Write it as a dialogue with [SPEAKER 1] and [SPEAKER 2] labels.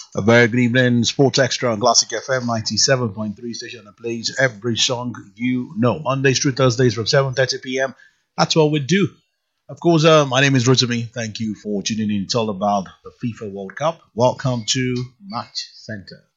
[SPEAKER 1] A very good evening, Sports Extra on Classic FM 97.3 station that plays every song you know. Mondays through Thursdays from 7:30 p.m. That's what we do. Of course, my name is Rotimi. Thank you for tuning in. It's all about the FIFA World Cup. Welcome to Match Center.